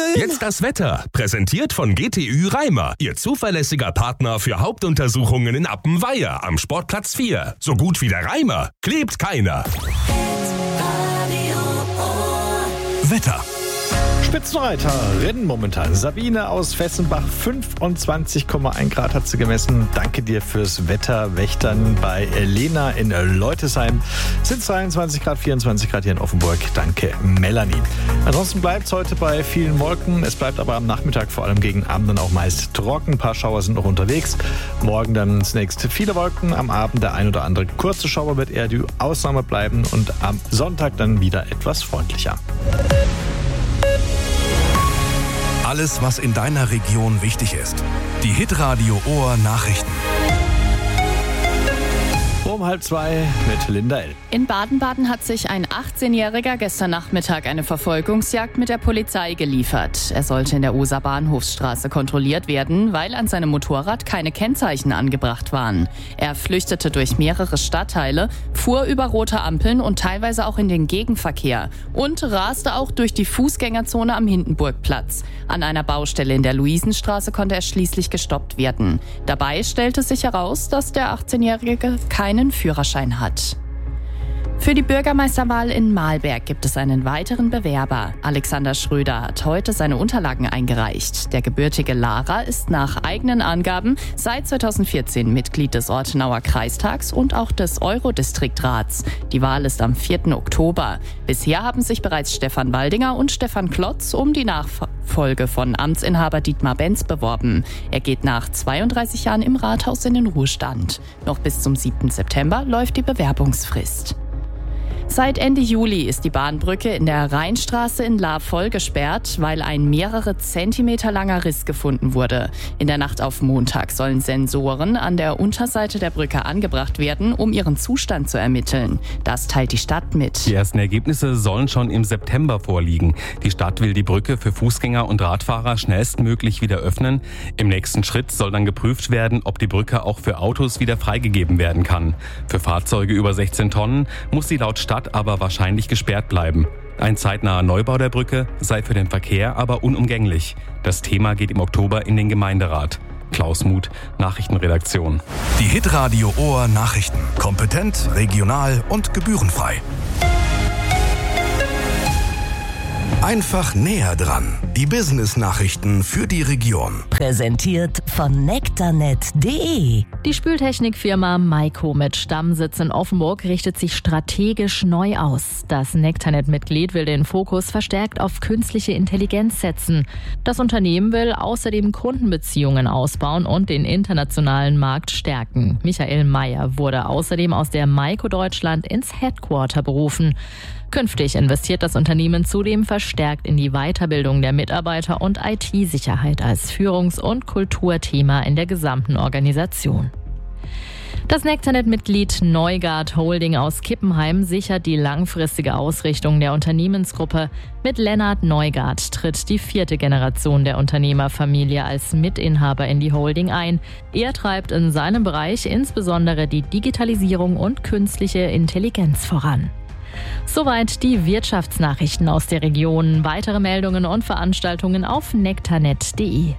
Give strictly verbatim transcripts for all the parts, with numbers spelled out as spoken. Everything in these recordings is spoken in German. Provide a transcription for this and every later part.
Jetzt das Wetter, präsentiert von G T Ü Reimer, Ihr zuverlässiger Partner für Hauptuntersuchungen in Appenweier am Sportplatz vier. So gut wie der Reimer klebt keiner. Wetter. Spitzenreiterin momentan. Sabine aus Fessenbach, fünfundzwanzig Komma eins Grad hat sie gemessen. Danke dir fürs Wetterwächtern. Bei Lena in Leutesheim sind zweiundzwanzig Grad, vierundzwanzig Grad hier in Offenburg. Danke, Melanie. Ansonsten bleibt es heute bei vielen Wolken. Es bleibt aber am Nachmittag, vor allem gegen Abend, dann auch meist trocken. Ein paar Schauer sind noch unterwegs. Morgen dann zunächst viele Wolken. Am Abend der ein oder andere kurze Schauer wird eher die Ausnahme bleiben. Und am Sonntag dann wieder etwas freundlicher. Alles, was in deiner Region wichtig ist. Die Hitradio Ohr Nachrichten. Um halb zwei mit Linda L. In Baden-Baden hat sich ein achtzehnjähriger gestern Nachmittag eine Verfolgungsjagd mit der Polizei geliefert. Er sollte in der Oser Bahnhofsstraße kontrolliert werden, weil an seinem Motorrad keine Kennzeichen angebracht waren. Er flüchtete durch mehrere Stadtteile, fuhr über rote Ampeln und teilweise auch in den Gegenverkehr und raste auch durch die Fußgängerzone am Hindenburgplatz. An einer Baustelle in der Luisenstraße konnte er schließlich gestoppt werden. Dabei stellte sich heraus, dass der achtzehnjährige keinen Führerschein hat. Für die Bürgermeisterwahl in Mahlberg gibt es einen weiteren Bewerber. Alexander Schröder hat heute seine Unterlagen eingereicht. Der gebürtige Lahrer ist nach eigenen Angaben seit zweitausendvierzehn Mitglied des Ortenauer Kreistags und auch des Eurodistriktrats. Die Wahl ist am vierten Oktober. Bisher haben sich bereits Stefan Waldinger und Stefan Klotz um die Nachfolge von Amtsinhaber Dietmar Benz beworben. Er geht nach zweiunddreißig Jahren im Rathaus in den Ruhestand. Noch bis zum siebten September läuft die Bewerbungsfrist. Seit Ende Juli ist die Bahnbrücke in der Rheinstraße in Lahr voll gesperrt, weil ein mehrere Zentimeter langer Riss gefunden wurde. In der Nacht auf Montag sollen Sensoren an der Unterseite der Brücke angebracht werden, um ihren Zustand zu ermitteln. Das teilt die Stadt mit. Die ersten Ergebnisse sollen schon im September vorliegen. Die Stadt will die Brücke für Fußgänger und Radfahrer schnellstmöglich wieder öffnen. Im nächsten Schritt soll dann geprüft werden, ob die Brücke auch für Autos wieder freigegeben werden kann. Für Fahrzeuge über sechzehn Tonnen muss sie laut Stadt aber wahrscheinlich gesperrt bleiben. Ein zeitnaher Neubau der Brücke sei für den Verkehr aber unumgänglich. Das Thema geht im Oktober in den Gemeinderat. Klaus Muth, Nachrichtenredaktion. Die Hitradio Ohr Nachrichten. Kompetent, regional und gebührenfrei. Einfach näher dran. Die Business-Nachrichten für die Region. Präsentiert von nektarnet punkt de. Die Spültechnikfirma Maiko mit Stammsitz in Offenburg richtet sich strategisch neu aus. Das Nektarnet-Mitglied will den Fokus verstärkt auf künstliche Intelligenz setzen. Das Unternehmen will außerdem Kundenbeziehungen ausbauen und den internationalen Markt stärken. Michael Meyer wurde außerdem aus der Maiko Deutschland ins Headquarter berufen. Künftig investiert das Unternehmen zudem verstärkt in die Weiterbildung der Mitarbeiter und I T-Sicherheit als Führungs- und Kulturthema in der gesamten Organisation. Das Nektarnet-Mitglied Neugard Holding aus Kippenheim sichert die langfristige Ausrichtung der Unternehmensgruppe. Mit Lennart Neugard tritt die vierte Generation der Unternehmerfamilie als Mitinhaber in die Holding ein. Er treibt in seinem Bereich insbesondere die Digitalisierung und künstliche Intelligenz voran. Soweit die Wirtschaftsnachrichten aus der Region. Weitere Meldungen und Veranstaltungen auf nektarnet punkt de.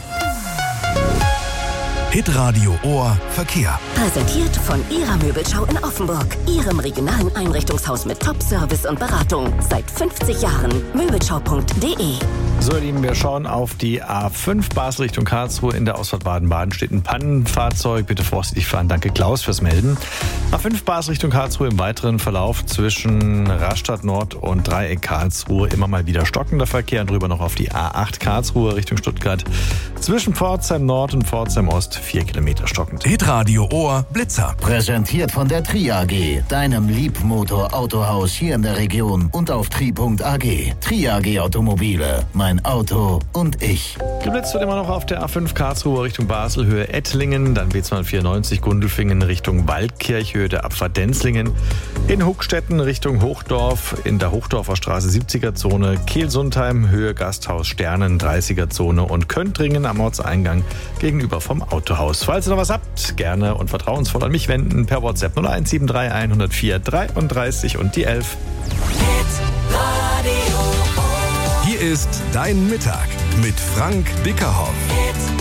Hitradio Ohr Verkehr. Präsentiert von Ihrer Möbelschau in Offenburg. Ihrem regionalen Einrichtungshaus mit Top-Service und Beratung. Seit fünfzig Jahren. Möbelschau punkt de. So, ihr Lieben, wir schauen auf die A fünf Basel Richtung Karlsruhe. In der Ausfahrt Baden-Baden steht ein Pannenfahrzeug. Bitte vorsichtig fahren. Danke, Klaus, fürs Melden. A fünf Basel Richtung Karlsruhe im weiteren Verlauf zwischen Rastatt Nord und Dreieck Karlsruhe immer mal wieder stockender Verkehr. Und drüber noch auf die A acht Karlsruhe Richtung Stuttgart. Zwischen Pforzheim Nord und Pforzheim Ost vier Kilometer stockend. Hitradio Ohr Blitzer. Präsentiert von der Tri A G, deinem Liebmotor-Autohaus hier in der Region und auf tri punkt a g. Tri A G Automobile. Mein Auto und ich. Geblitzt wird immer noch auf der A fünf Karlsruhe Richtung Basel, Höhe Ettlingen, dann B zweihundertvierundneunzig Gundelfingen Richtung Waldkirch, Höhe der Abfahrt Denzlingen, in Huckstetten Richtung Hochdorf, in der Hochdorfer Straße siebziger Zone, Kehl-Sundheim, Höhe Gasthaus Sternen dreißiger Zone und Köntringen am Ortseingang gegenüber vom Autohaus. Falls ihr noch was habt, gerne und vertrauensvoll an mich wenden per WhatsApp null eins sieben drei eins null vier dreiunddreißig und die elf. ist dein Mittag mit Frank Bickerhoff.